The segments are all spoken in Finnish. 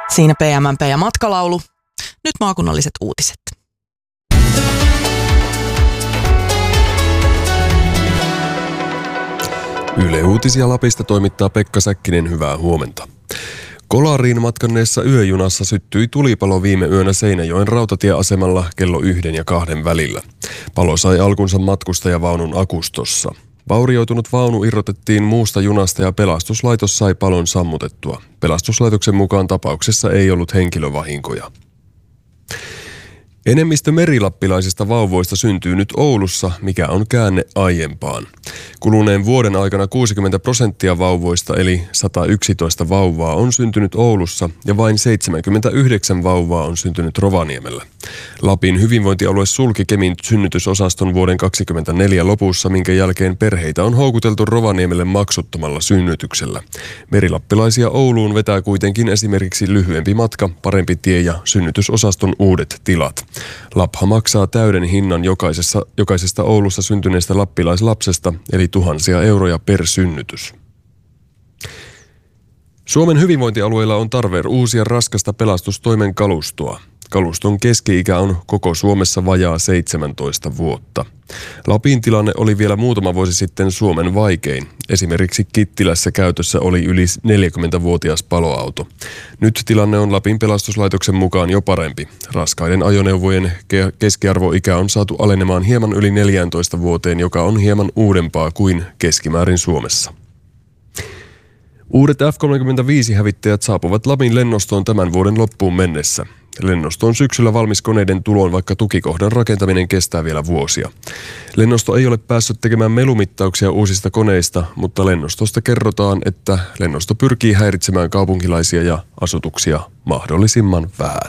Siinä PMMP ja matkalaulu. Nyt maakunnalliset uutiset. Yle Uutisia Lapista toimittaa Pekka Säkkinen, hyvää huomenta. Kolariin matkanneessa yöjunassa syttyi tulipalo viime yönä Seinäjoen rautatieasemalla kello 1 ja 2 välillä. Palo sai alkunsa matkustajavaunun akustossa. Vaurioitunut vaunu irrotettiin muusta junasta ja pelastuslaitos sai palon sammutettua. Pelastuslaitoksen mukaan tapauksessa ei ollut henkilövahinkoja. Enemmistö merilappilaisista vauvoista syntyy nyt Oulussa, mikä on käänne aiempaan. Kuluneen vuoden aikana 60% vauvoista eli 111 vauvaa on syntynyt Oulussa ja vain 79 vauvaa on syntynyt Rovaniemellä. Lapin hyvinvointialue sulki Kemin synnytysosaston vuoden 2024 lopussa, minkä jälkeen perheitä on houkuteltu Rovaniemelle maksuttomalla synnytyksellä. Merilappilaisia Ouluun vetää kuitenkin esimerkiksi lyhyempi matka, parempi tie ja synnytysosaston uudet tilat. Lapha maksaa täyden hinnan jokaisesta Oulussa syntyneestä lappilaislapsesta, eli tuhansia euroja per synnytys. Suomen hyvinvointialueilla on tarve uusia raskasta pelastustoimen kalustoa. Kaluston keski-ikä on koko Suomessa vajaa 17 vuotta. Lapin tilanne oli vielä muutama vuosi sitten Suomen vaikein. Esimerkiksi Kittilässä käytössä oli yli 40-vuotias paloauto. Nyt tilanne on Lapin pelastuslaitoksen mukaan jo parempi. Raskaiden ajoneuvojen keskiarvoikä on saatu alenemaan hieman yli 14 vuoteen, joka on hieman uudempaa kuin keskimäärin Suomessa. Uudet F-35-hävittäjät saapuvat Lapin lennostoon tämän vuoden loppuun mennessä. Lennosto on syksyllä valmis koneiden tuloon, vaikka tukikohdan rakentaminen kestää vielä vuosia. Lennosto ei ole päässyt tekemään melumittauksia uusista koneista, mutta lennostosta kerrotaan, että lennosto pyrkii häiritsemään kaupunkilaisia ja asutuksia mahdollisimman vähän.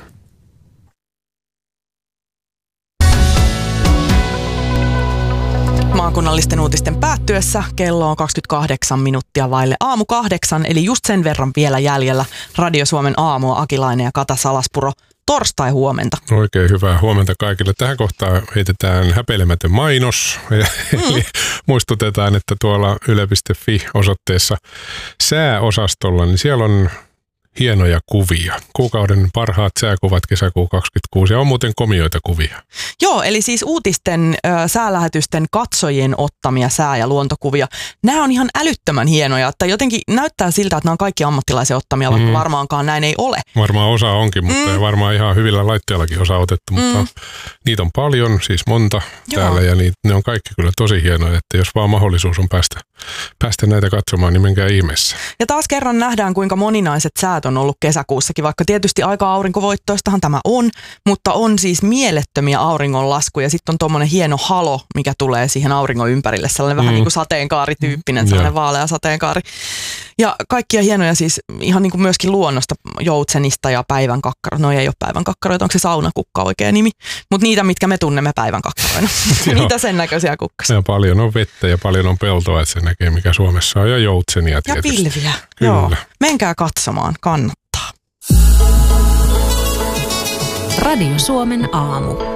Maakunnallisten uutisten päättyessä kello on 28 minuuttia vaille aamu 8, eli just sen verran vielä jäljellä Radio Suomen aamua Akilainen ja Kata Salaspuro. Torstai huomenta. Oikein hyvää huomenta kaikille. Tähän kohtaan heitetään häpeilemätön mainos. Eli muistutetaan, että tuolla yle.fi-osoitteessa sääosastolla, niin siellä on hienoja kuvia. Kuukauden parhaat sääkuvat kesäkuu 2026 ja on muuten komioita kuvia. Joo, eli siis uutisten säälähetysten katsojien ottamia sää- ja luontokuvia. Nämä on ihan älyttömän hienoja, että jotenkin näyttää siltä, että nämä on kaikki ammattilaisen ottamia, vaikka varmaankaan näin ei ole. Varmaan osa onkin, mutta ei varmaan ihan hyvillä laitteillakin osa otettu, mutta niitä on paljon, siis monta täällä ja ne on kaikki kyllä tosi hienoja, että jos vaan mahdollisuus on päästä näitä katsomaan, niin menkää ihmeessä. Ja taas kerran nähdään, kuinka moninaiset säät on ollut kesäkuussakin, vaikka tietysti aika aurinkovoittoistahan tämä on, mutta on siis mielettömiä auringonlaskuja. Sitten on tuommoinen hieno halo, mikä tulee siihen auringon ympärille, sellainen vähän niin kuin sateenkaarityyppinen, sellainen vaalea sateenkaari. Ja kaikkia hienoja siis ihan niin kuin myöskin luonnosta, joutsenista ja päivänkakkaroita. No ei ole päivänkakkaroita, onko se saunakukka oikea nimi? Mutta niitä, mitkä me tunnemme päivänkakkaroina. Niitä sen näköisiä kukkasia. Ja paljon on vettä ja paljon on peltoa, että se näkee mikä Suomessa on, ja joutsenia tietysti. Ja pilviä. Kyllä. Joo. Menkää katsomaan, kannattaa. Radio Suomen aamu.